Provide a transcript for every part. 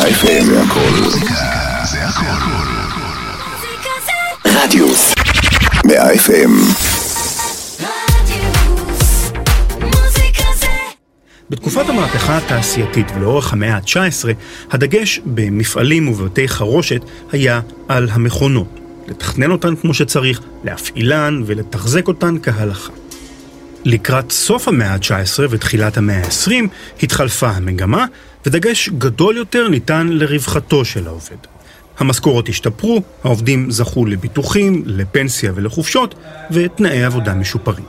FM זה הכל. זה הכל. רדיוס 100 FM. בתקופת המהפכה התעשייתית ולאורך המאה ה-19, הדגש במפעלים ובבתי חרושת היה על המכונות. לתכנן אותן כמו שצריך, להפעילן ולתחזק אותן כהלכה. לקראת סוף המאה ה-19 ותחילת המאה ה-20 התחלפה המגמה, ודגש גדול יותר ניתן לרווחתו של העובד. המשכורות השתפרו, העובדים זכו לביטוחים, לפנסיה ולחופשות, ותנאי עבודה משופרים.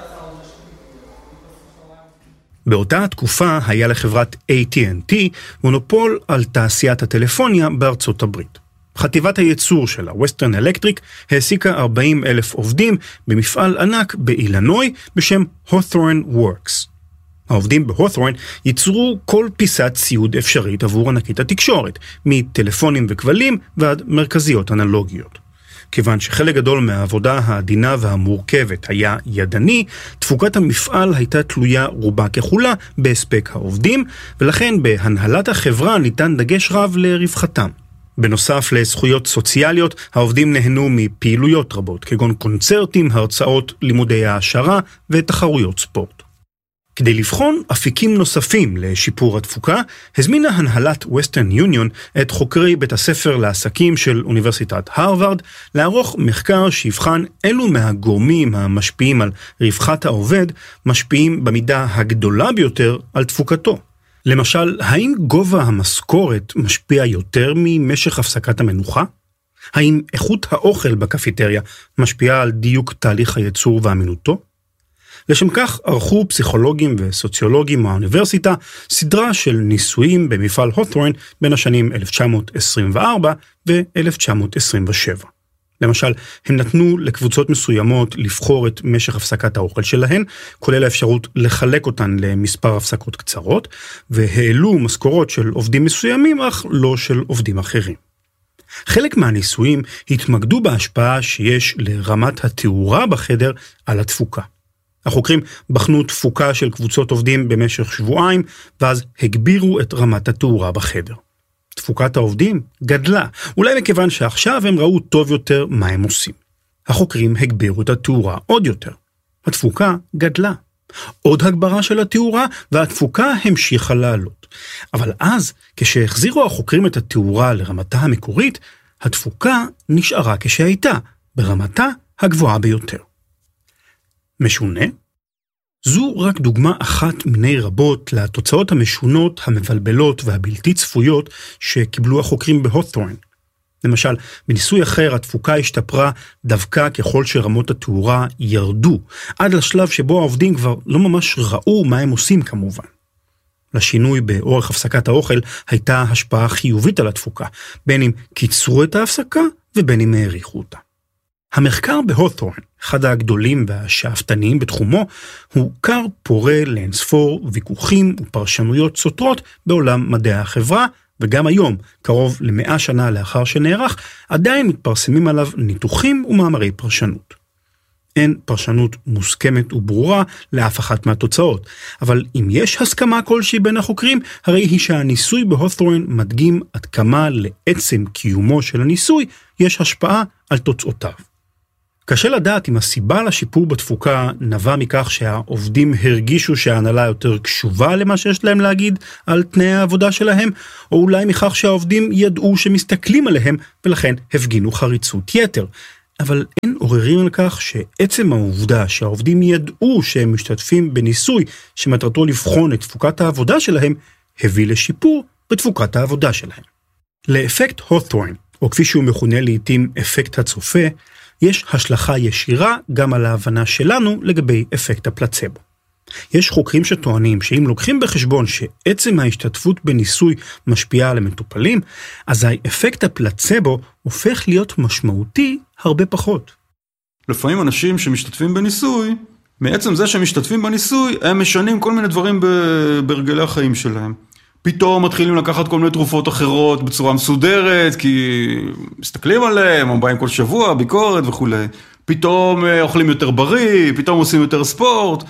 באותה התקופה היה לחברת AT&T מונופול על תעשיית הטלפוניה בארצות הברית. חטיבת הייצור שלה, Western Electric, העסיקה 40,000 עובדים במפעל ענק באילנוי בשם Hawthorne Works. העובדים בהות'ורן ייצרו כל פיסת ציוד אפשרית עבור ענקית התקשורת, מטלפונים וכבלים ועד מרכזיות אנלוגיות. כיוון שחלק גדול מהעבודה העדינה והמורכבת היה ידני, תפוקת המפעל הייתה תלויה רובה ככולה בהספק העובדים, ולכן בהנהלת החברה ניתן דגש רב לרווחתם. בנוסף לזכויות סוציאליות, העובדים נהנו מפעילויות רבות, כגון קונצרטים, הרצאות, לימודי העשרה ותחרויות ספורט. כדי לבחון אפיקים נוספים לשיפור התפוקה, הזמינה הנהלת Western Union את חוקרי בית הספר לעסקים של אוניברסיטת הרווארד לערוך מחקר שיבחן אילו מהגורמים המשפיעים על רווחת העובד משפיעים במידה הגדולה ביותר על תפוקתו. למשל, האם גובה המשכורת משפיע יותר ממשך הפסקת המנוחה? האם איכות האוכל בקפיטריה משפיעה על דיוק תהליך הייצור ואמינותו? לשם כך ערכו פסיכולוגים וסוציולוגים מהאוניברסיטה סדרה של ניסויים במפעל הות'ורן בין השנים 1924 ו-1927. למשל, הם נתנו לקבוצות מסוימות לבחור את משך הפסקת האוכל שלהן, כולל האפשרות לחלק אותן למספר הפסקות קצרות, והעלו משכורות של עובדים מסוימים, אך לא של עובדים אחרים. חלק מהניסויים התמקדו בהשפעה שיש לרמת התאורה בחדר על התפוקה. החוקרים בחנו תפוקה של קבוצות עובדים במשך שבועיים, ואז הגבירו את רמת התאורה בחדר. תפוקת העובדים גדלה, אולי מכיוון שעכשיו הם ראו טוב יותר מה הם עושים. החוקרים הגבירו את התאורה עוד יותר. התפוקה גדלה. עוד הגברה של התאורה, והתפוקה המשיכה לעלות. אבל אז, כשהחזירו החוקרים את התאורה לרמתה המקורית, התפוקה נשארה כשהייתה, ברמתה הגבוהה ביותר. משונה? זו רק דוגמה אחת מיני רבות לתוצאות המשונות, המבלבלות והבלתי צפויות שקיבלו החוקרים בהות'ורן. למשל, בניסוי אחר התפוקה השתפרה דווקא ככל שרמות התאורה ירדו, עד לשלב שבו העובדים כבר לא ממש ראו מה הם עושים כמובן. לשינוי באורך הפסקת האוכל הייתה השפעה חיובית על התפוקה, בין אם קיצרו את ההפסקה ובין אם העריכו אותה. המחקר בהות'ורן, אחד הגדולים והשאפתניים בתחומו, הוא קר פורה לאינספור ויכוחים ופרשנויות סותרות בעולם מדעי החברה, וגם היום, קרוב ל100 שנה לאחר שנערך, עדיין מתפרסמים עליו ניתוחים ומאמרי פרשנות. אין פרשנות מוסכמת וברורה לאף אחת מהתוצאות, אבל אם יש הסכמה כלשהי בין החוקרים, הרי היא שהניסוי בהות'ורן מדגים עד כמה לעצם קיומו של הניסוי יש השפעה על תוצאותיו. קשה לדעת אם הסיבה לשיפור בתפוקה נבע מכך שהעובדים הרגישו שההנהלה יותר קשובה למה שיש להם להגיד על תנאי העבודה שלהם, או אולי מכך שהעובדים ידעו שמסתכלים עליהם ולכן הפגינו חריצות יתר. אבל אין עוררים על כך שעצם העובדה שהעובדים ידעו שהם משתתפים בניסוי שמטרתו לבחון את תפוקת העבודה שלהם, הביא לשיפור בתפוקת העבודה שלהם. לאפקט הות'ורן, או כפי שהוא מכונה לעתים אפקט הצופה, יש השלכה ישירה גם על ההבנה שלנו לגבי אפקט הפלצבו. יש חוקרים שטוענים שאם לוקחים בחשבון שעצם ההשתתפות בניסוי משפיעה על המטופלים, אז האפקט הפלצבו הופך להיות משמעותי הרבה פחות. לפעמים אנשים שמשתתפים בניסוי, מעצם זה שהם משתתפים בניסוי, הם משנים כל מיני דברים ברגלי החיים שלהם. פתאום מתחילים לקחת כל מיני תרופות אחרות בצורה מסודרת, כי מסתכלים עליהם, או באים כל שבוע, ביקורת וכו'. פתאום אוכלים יותר בריא, פתאום עושים יותר ספורט.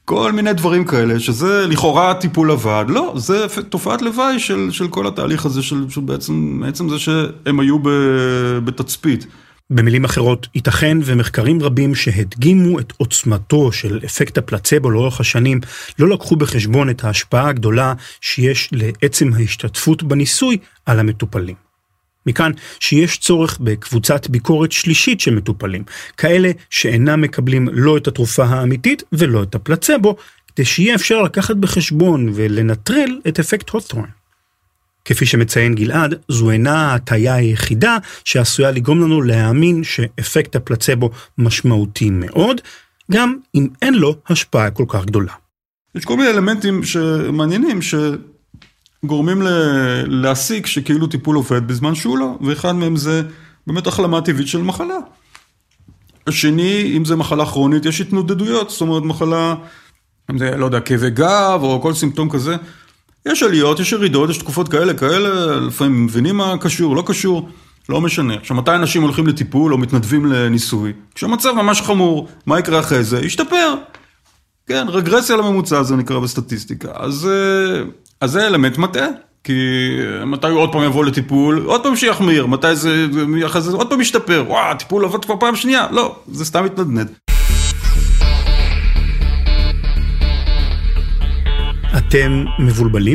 כל מיני דברים כאלה, שזה לכאורה טיפול לבד. לא, זה תופעת לוואי של כל התהליך הזה, של בעצם זה שהם היו בתצפית. במילים אחרות, ייתכן ומחקרים רבים שהדגימו את עוצמתו של אפקט הפלצבו לאורך השנים, לא לקחו בחשבון את ההשפעה הגדולה שיש לעצם ההשתתפות בניסוי על המטופלים. מכאן שיש צורך בקבוצת ביקורת שלישית של מטופלים, כאלה שאינם מקבלים לא את התרופה האמיתית ולא את הפלצבו, כדי שיהיה אפשר לקחת בחשבון ולנטרל את אפקט הות'ורן. כפי שמציין גלעד, זו אינה ההטיה היחידה שעשויה לגרום לנו להאמין שאפקט הפלצבו משמעותי מאוד, גם אם אין לו השפעה כל כך גדולה. יש כל מיני אלמנטים שמעניינים שגורמים להסיק שכאילו טיפול עובד בזמן שהוא לא, ואחד מהם זה באמת החלמה טבעית של מחלה. השני, אם זה מחלה כרונית, יש התנודדויות, זאת אומרת מחלה, אם זה, לא יודע, כאבי גב או כל סימפטום כזה, יש עליות, יש ירידות, יש תקופות כאלה, לפעמים מבינים מה קשור, לא קשור, לא משנה. עכשיו, מתי אנשים הולכים לטיפול או מתנדבים לניסוי? כשהמצב ממש חמור, מה יקרה אחרי זה? ישתפר. כן, רגרסיה לממוצע, זה נקרא בסטטיסטיקה. אז זה אלמנט מטעה, כי מתי הוא עוד פעם יבוא לטיפול, עוד פעם שיחמיר, מתי זה, עוד פעם ישתפר, וואו, טיפול עבד כבר פעם שנייה, לא, זה סתם מתנדנד. אתם מבולבלים?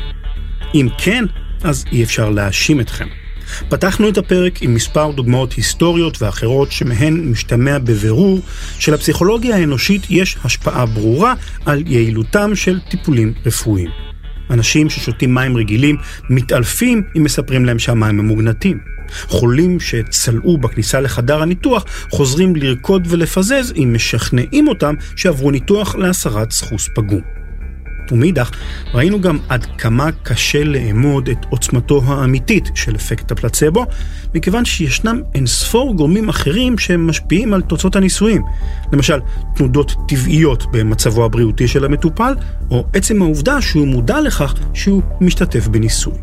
אם כן, אז אי אפשר להאשים אתכם. פתחנו את הפרק עם מספר דוגמאות היסטוריות ואחרות שמהן משתמע בבירור שלפסיכולוגיה האנושית יש השפעה ברורה על יעילותם של טיפולים רפואיים. אנשים ששותים מים רגילים מתעלפים אם מספרים להם שהמים ממוגנטים. חולים שצלעו בכניסה לחדר הניתוח חוזרים לרקוד ולפזז אם משכנעים אותם שעברו ניתוח להסרת סחוס פגום. ומאידך, ראינו גם עד כמה קשה לאמוד את עוצמתו האמיתית של אפקט הפלצבו, מכיוון שישנם אינספור גורמים אחרים שמשפיעים על תוצאות הניסויים. למשל, תנודות טבעיות במצבו הבריאותי של המטופל, או עצם העובדה שהוא מודע לכך שהוא משתתף בניסוי.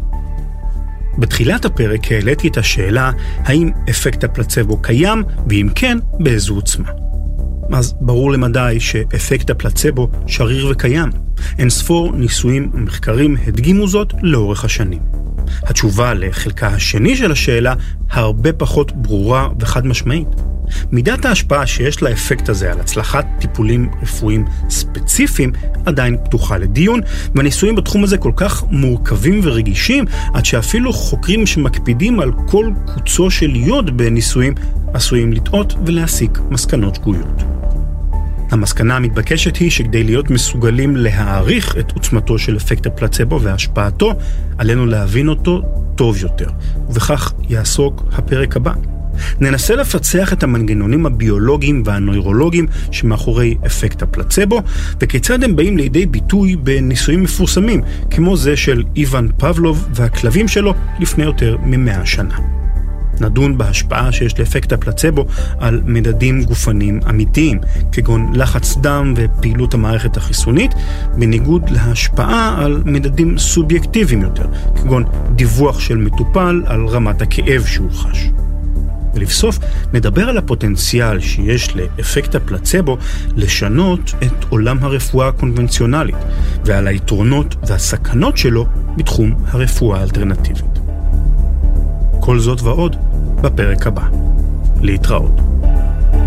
בתחילת הפרק העליתי את השאלה האם אפקט הפלצבו קיים, ואם כן, באיזו עוצמה. אז ברור למדי שאפקט הפלצבו שריר וקיים. אינספור ניסויים ומחקרים הדגימו זאת לאורך השנים. התשובה לחלקה השני של השאלה הרבה פחות ברורה וחד משמעית. מידת ההשפעה שיש לאפקט הזה על הצלחת טיפולים רפואיים ספציפיים עדיין פתוחה לדיון, והניסויים בתחום הזה כל כך מורכבים ורגישים, עד שאפילו חוקרים שמקפידים על כל קוצו של יוד בניסויים עשויים לטעות ולהסיק מסקנות שגויות. המסקנה המתבקשת היא שכדי להיות מסוגלים להעריך את עוצמתו של אפקט הפלצבו והשפעתו, עלינו להבין אותו טוב יותר, ובכך יעסוק הפרק הבא. ננסה לפצח את המנגנונים הביולוגיים והנוירולוגיים שמאחורי אפקט הפלצבו, וכיצד הם באים לידי ביטוי בניסויים מפורסמים, כמו זה של איוון פבלוב והכלבים שלו לפני יותר מ100 שנה. נדון בהשפעה שיש לאפקט הפלצבו על מדדים גופניים אמיתיים, כגון לחץ דם ופעילות המערכת החיסונית, בניגוד להשפעה על מדדים סובייקטיביים יותר, כגון דיווח של מטופל על רמת הכאב שהוא חש. ולבסוף, נדבר על הפוטנציאל שיש לאפקט הפלצבו לשנות את עולם הרפואה הקונבנציונלית, ועל היתרונות והסכנות שלו בתחום הרפואה האלטרנטיבית. כל זאת ועוד בפרק הבא. להתראות.